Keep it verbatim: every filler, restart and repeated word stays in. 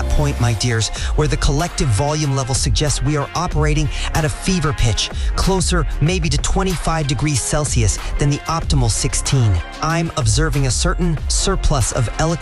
that point, my dears, where the collective volume level suggests we are operating at a fever pitch, closer maybe to twenty-five degrees Celsius than the optimal sixteen. I'm observing a certain surplus of eloquence